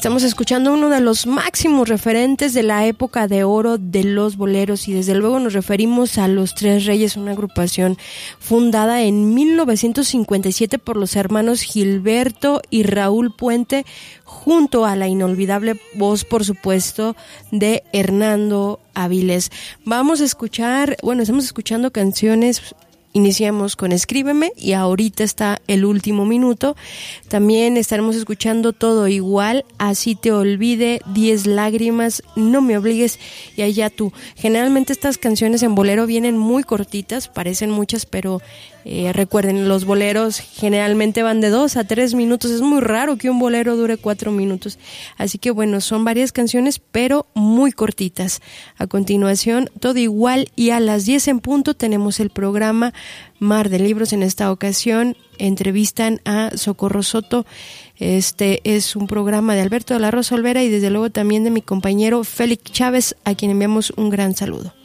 Estamos escuchando uno de los máximos referentes de la época de oro de los boleros y desde luego nos referimos a Los Tres Reyes, una agrupación fundada en 1957 por los hermanos Gilberto y Raúl Puente junto a la inolvidable voz, por supuesto, de Hernando Avilés. Estamos escuchando canciones. Iniciamos con Escríbeme y ahorita está El Último Minuto. También estaremos escuchando Todo Igual, Así te olvide, 10 lágrimas, No me obligues y Allá tú. Generalmente estas canciones en bolero vienen muy cortitas, parecen muchas, pero recuerden, los boleros generalmente van de 2 a 3 minutos. Es muy raro que un bolero dure 4 minutos. Así que bueno, son varias canciones, pero muy cortitas. A continuación, Todo Igual y a las 10 en punto tenemos el programa Mar de Libros. En esta ocasión entrevistan a Socorro Soto. Este es un programa de Alberto de la Rosa Olvera y desde luego también de mi compañero Félix Chávez, a quien enviamos un gran saludo.